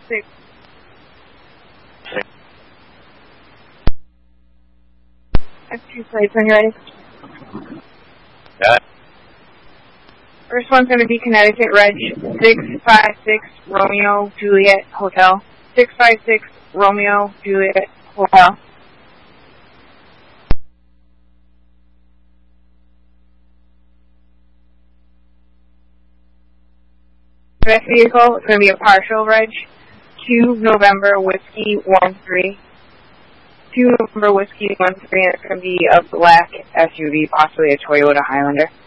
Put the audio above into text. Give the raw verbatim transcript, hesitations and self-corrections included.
six. I have two plates when you're ready. Yeah. First one's going to be Connecticut Reg six five six Romeo Juliet Hotel. six five six Romeo Juliet Hotel. The next vehicle is going to be a partial Reg two November Whiskey one three. two November Whiskey one three, and it's going to be a black S U V, possibly a Toyota Highlander.